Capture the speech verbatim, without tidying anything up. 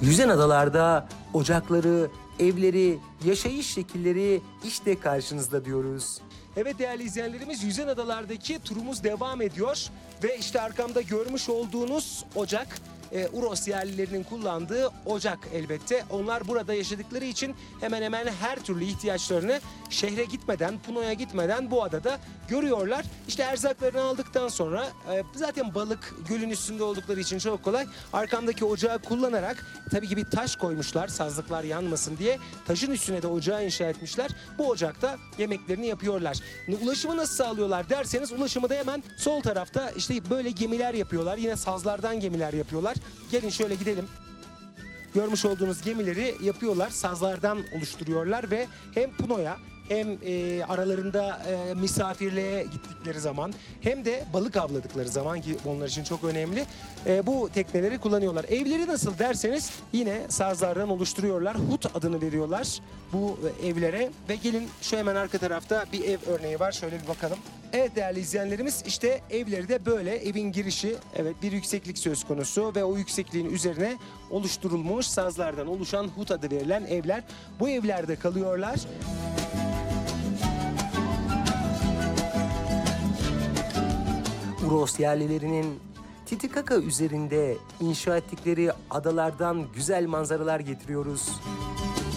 Yüzen adalarda ocakları, evleri, yaşayış şekilleri işte karşınızda diyoruz. Evet değerli izleyenlerimiz, Yüzen Adalar'daki turumuz devam ediyor. Ve işte arkamda görmüş olduğunuz ocak, e, Uros yerlilerinin kullandığı ocak elbette. Onlar burada yaşadıkları için hemen hemen her türlü ihtiyaçlarını şehre gitmeden, Puno'ya gitmeden bu adada görüyorlar. İşte erzaklarını aldıktan sonra e, zaten balık gölün üstünde oldukları için çok kolay. Arkamdaki ocağı kullanarak tabii ki bir taş koymuşlar sazlıklar yanmasın diye. Taşın üstüne de ocağı inşa etmişler. Bu ocakta yemeklerini yapıyorlar. Ulaşımı nasıl sağlıyorlar derseniz, ulaşımı da hemen sol tarafta işte böyle gemiler yapıyorlar. Yine sazlardan gemiler yapıyorlar. Gelin şöyle gidelim. Görmüş olduğunuz gemileri yapıyorlar. Sazlardan oluşturuyorlar ve hem Puno'ya hem e, aralarında e, misafirliğe gittikleri zaman hem de balık avladıkları zaman, ki onlar için çok önemli, e, bu tekneleri kullanıyorlar. Evleri nasıl derseniz yine sazlardan oluşturuyorlar. Hut adını veriyorlar bu evlere ve gelin şu hemen arka tarafta bir ev örneği var. Şöyle bir bakalım. Evet değerli izleyenlerimiz, işte evleri de böyle. Evin girişi, evet, bir yükseklik söz konusu ve o yüksekliğin üzerine oluşturulmuş sazlardan oluşan hut adı verilen evler. Bu evlerde kalıyorlar. Uros yerlilerinin Titicaca üzerinde inşa ettikleri adalardan güzel manzaralar getiriyoruz.